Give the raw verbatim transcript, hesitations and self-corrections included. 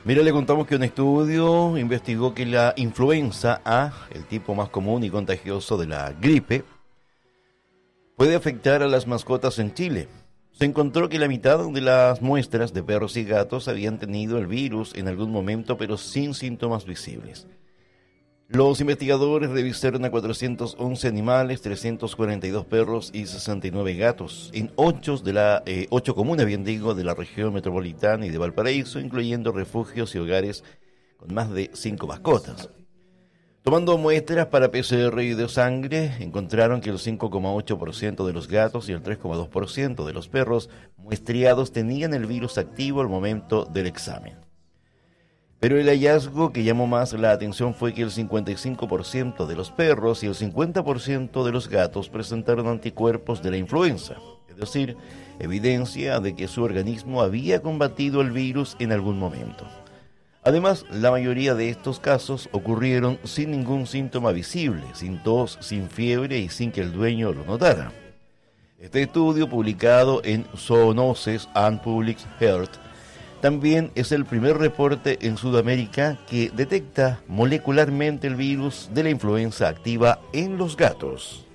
Mira, le contamos que un estudio investigó que la influenza A, el tipo más común y contagioso de la gripe, puede afectar a las mascotas en Chile. Se encontró que la mitad de las muestras de perros y gatos habían tenido el virus en algún momento, pero sin síntomas visibles. Los investigadores revisaron a cuatrocientos once animales, trescientos cuarenta y dos perros y sesenta y nueve gatos en ocho, de la, eh, ocho comunas, bien digo, de la región metropolitana y de Valparaíso, incluyendo refugios y hogares con más de cinco mascotas. Tomando muestras para P C R y de sangre, encontraron que el cinco coma ocho por ciento de los gatos y el tres coma dos por ciento de los perros muestreados tenían el virus activo al momento del examen. Pero el hallazgo que llamó más la atención fue que el cincuenta y cinco por ciento de los perros y el cincuenta por ciento de los gatos presentaron anticuerpos de la influenza, es decir, evidencia de que su organismo había combatido el virus en algún momento. Además, la mayoría de estos casos ocurrieron sin ningún síntoma visible, sin tos, sin fiebre y sin que el dueño lo notara. Este estudio, publicado en Zoonosis and Public Health, también es el primer reporte en Sudamérica que detecta molecularmente el virus de la influenza activa en los gatos.